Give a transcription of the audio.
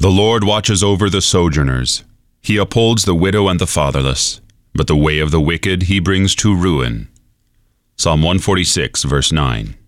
The Lord watches over the sojourners. He upholds the widow and the fatherless, but the way of the wicked he brings to ruin. Psalm 146, verse 9.